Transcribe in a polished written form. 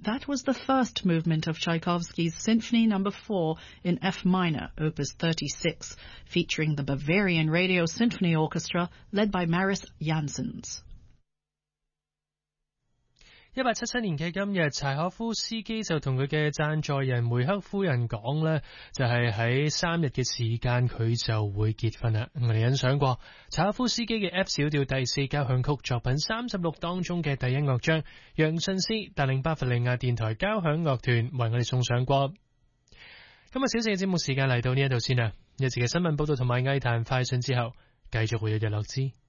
That was the first movement of Tchaikovsky's Symphony No. 4 in F minor, Opus 36, featuring the Bavarian Radio Symphony Orchestra led by Maris Janssens. 1877年嘅今日，柴可夫斯基就同佢嘅贊助人梅克夫人講呢，就係喺3日嘅時間佢就會結婚啦。我哋欣賞過柴可夫斯基嘅 F 小調第4交響曲作品36當中嘅第1樂章，楊順思帶領巴伐利亞電台交響樂團為我哋送上過。今日小四嘅節目時間嚟到呢一度先啦，一節嘅新聞報道同埋藝壇快訊之後，繼續會有日落之。